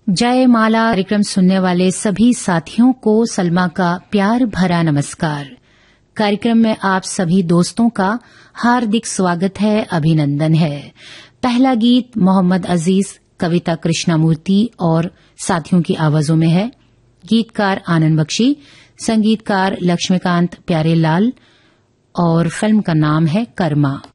जयमाला कार्यक्रम सुनने वाले सभी साथियों को सलमा का प्यार भरा नमस्कार। कार्यक्रम में आप सभी दोस्तों का हार्दिक स्वागत है, अभिनंदन है। पहला गीत मोहम्मद अजीज, कविता कृष्णामूर्ति और साथियों की आवाजों में है। गीतकार आनंद बख्शी, संगीतकार लक्ष्मीकांत प्यारेलाल और फिल्म का नाम है कर्मा।